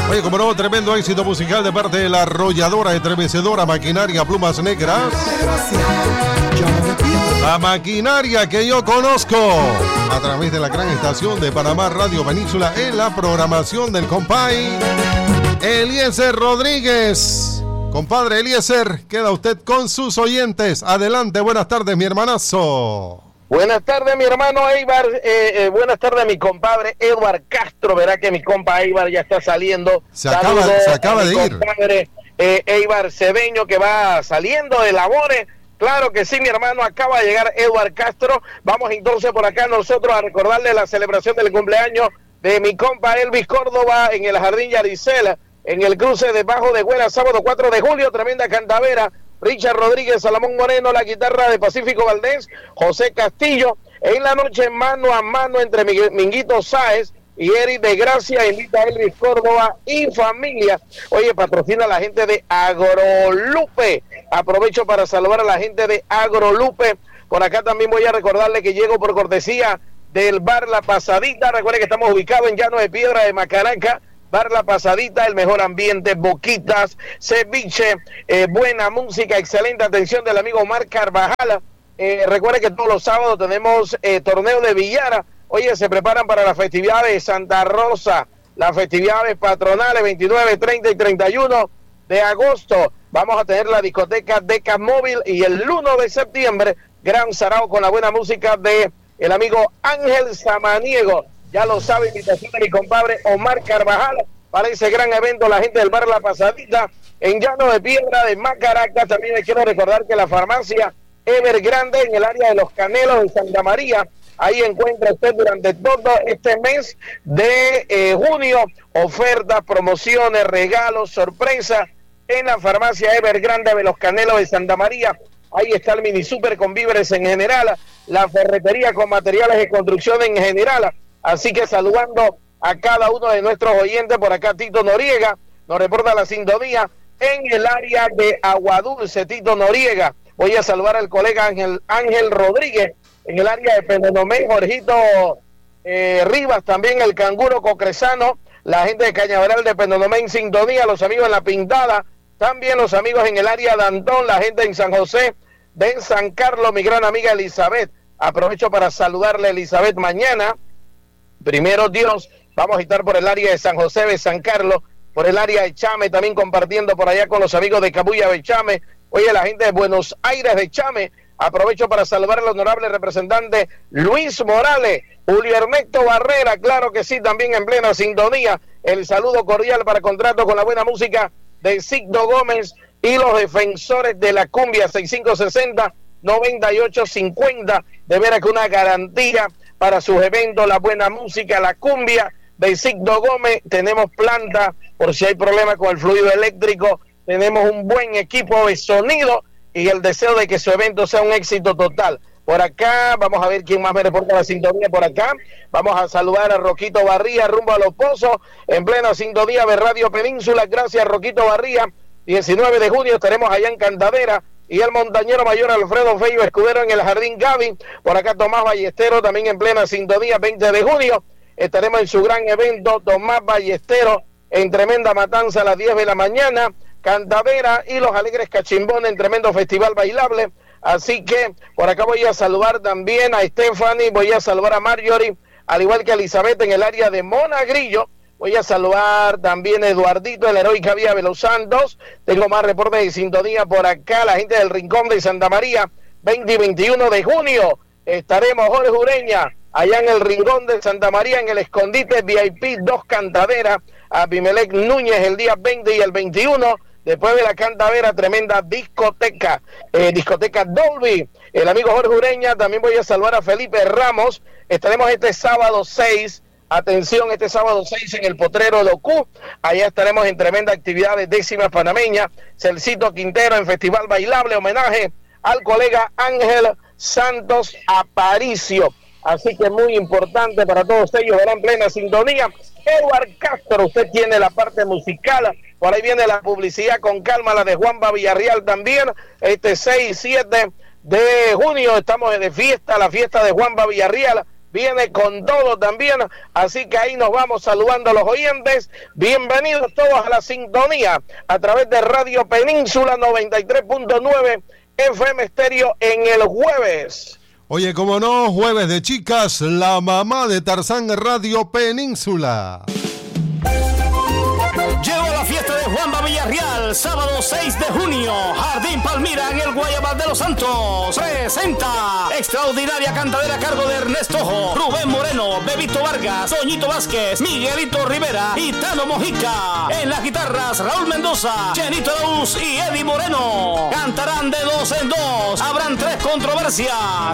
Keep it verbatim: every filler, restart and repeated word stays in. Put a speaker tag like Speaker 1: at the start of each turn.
Speaker 1: Oye, como no, tremendo éxito musical de parte de la arrolladora, estremecedora maquinaria Plumas Negras. La maquinaria que yo conozco a través de la gran estación de Panamá Radio Península en la programación del compay Eliezer Rodríguez. Compadre Eliezer, queda usted con sus oyentes. Adelante, buenas tardes, mi hermanazo.
Speaker 2: Buenas tardes, mi hermano Eibar. Eh, eh, buenas tardes, mi compadre Edward Castro. Verá que mi compa Eibar ya está saliendo.
Speaker 1: Se acaba, se acaba de ir.
Speaker 2: Compadre eh, Eibar Cedeño, que va saliendo de labores. Claro que sí, mi hermano, acaba de llegar Edward Castro. Vamos entonces por acá nosotros a recordarle la celebración del cumpleaños de mi compa Elvis Córdoba en el Jardín Yaricela, en el cruce de Bajo de Güera, sábado cuatro de julio, tremenda cantavera. Richard Rodríguez, Salomón Moreno, la guitarra de Pacífico Valdés, José Castillo. En la noche, mano a mano entre Minguito Sáez y Eric de Gracia, invita a Elvis Córdoba y familia. Oye, patrocina a la gente de Agrolupe. Aprovecho para saludar a la gente de Agrolupe. Por acá también voy a recordarle que llego por cortesía del Bar La Pasadita. Recuerde que estamos ubicados en Llano de Piedra de Macaraca. Bar La Pasadita, el mejor ambiente, boquitas, ceviche, eh, buena música, excelente atención del amigo Omar Carvajal. Eh, recuerde que todos los sábados tenemos eh, torneo de billara. Oye, se preparan para las festividades de Santa Rosa, las festividades patronales veintinueve, treinta y treinta y uno de agosto. Vamos a tener la discoteca Deca Móvil y el uno de septiembre, Gran Sarao con la buena música de el amigo Ángel Samaniego. Ya lo sabe, invitación de mi compadre Omar Carvajal para ese gran evento, la gente del Bar La Pasadita en Llano de Piedra de Macaraca. También les quiero recordar que la farmacia Evergrande en el área de Los Canelos de Santa María, ahí encuentra usted durante todo este mes de eh, junio ofertas, promociones, regalos, sorpresas en la farmacia Evergrande de Los Canelos de Santa María. Ahí está el mini super con víveres en general, la ferretería con materiales de construcción en general. Así que saludando a cada uno de nuestros oyentes, por acá Tito Noriega nos reporta la sintonía en el área de Aguadulce. Tito Noriega, voy a saludar al colega Ángel, Ángel Rodríguez en el área de Penonomé, Jorgito eh, Rivas, también el Canguro Cocresano, la gente de Cañaveral de Penonomé en sintonía, los amigos en La Pintada, también los amigos en el área de Antón, la gente en San José de San Carlos, mi gran amiga Elizabeth. Aprovecho para saludarle a Elizabeth mañana. Primero Dios, vamos a estar por el área de San José de San Carlos, por el área de Chame, también compartiendo por allá con los amigos de Cabuya de Chame. Oye, la gente de Buenos Aires de Chame, aprovecho para saludar al honorable representante Luis Morales, Julio Ernesto Barrera, claro que sí, también en plena sintonía. El saludo cordial para contrato con la buena música de Sigdo Gómez y los defensores de la cumbia, sesenta y cinco sesenta, noventa y ocho cincuenta, de veras que una garantía para sus eventos, la buena música, la cumbia de Sigdo Gómez. Tenemos planta por si hay problemas con el fluido eléctrico, tenemos un buen equipo de sonido y el deseo de que su evento sea un éxito total. Por acá, vamos a ver quién más me reporta la sintonía por acá. Vamos a saludar a Roquito Barría, rumbo a Los Pozos, en plena sintonía de Radio Península. Gracias, Roquito Barría. diecinueve de junio estaremos allá en Cantadera. Y el montañero mayor Alfredo Feyo Escudero en el Jardín Gaby. Por acá Tomás Ballestero también en plena sintonía, veinte de junio. Estaremos en su gran evento, Tomás Ballestero, en tremenda matanza a las diez de la mañana. Cantadera y los Alegres Cachimbones en tremendo festival bailable. Así que por acá voy a saludar también a Stephanie, voy a saludar a Marjorie, al igual que a Elizabeth en el área de Monagrillo. Voy a saludar también a Eduardito, el Heroica Vía de los Santos. Tengo más reportes de sintonía por acá. La gente del Rincón de Santa María, veinte y veintiuno de junio. Estaremos, Jorge Ureña, allá en el Rincón de Santa María, en el Escondite V I P dos Cantaderas. Abimelec Núñez el día veinte y el veintiuno. Después de la Cantadera, tremenda discoteca, eh, discoteca Dolby. El amigo Jorge Ureña, también voy a saludar a Felipe Ramos. Estaremos este sábado seis. Atención, este sábado seis en el Potrero Locú. Allá estaremos en tremenda actividad de décimas panameña. Celcito Quintero en Festival Bailable, homenaje al colega Ángel Santos Aparicio. Así que muy importante para todos ellos, verán plena sintonía. Edward Castro, usted tiene la parte musical. Por ahí viene la publicidad con calma, la de Juanba Villarreal también. Este seis y siete de junio estamos de fiesta, la fiesta de Juanba Villarreal. viene con todo también, así que ahí nos vamos saludando a los oyentes. Bienvenidos todos a la sintonía a través de Radio Península noventa y tres punto nueve F M Estéreo en el jueves.
Speaker 1: Oye, como no, jueves de chicas, la mamá de Tarzán Radio Península.
Speaker 3: Llegó la fiesta de Juanba Villarreal, sábado seis de junio, Jardín Palmira en el Guayabal de los Santos. Presenta extraordinaria cantadera a cargo de Ernesto Ojo, Rubén Moreno, Bebito Vargas, Toñito Vázquez, Miguelito Rivera y Tano Mojica. En las guitarras, Raúl Mendoza, Chenito Araúz y Eddie Moreno. Cantarán de dos en dos, habrán tres controversias.